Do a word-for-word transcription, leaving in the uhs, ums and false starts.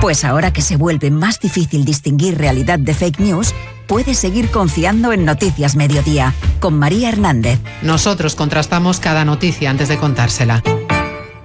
Pues ahora que se vuelve más difícil distinguir realidad de fake news, puedes seguir confiando en Noticias Mediodía, con María Hernández. Nosotros contrastamos cada noticia antes de contársela.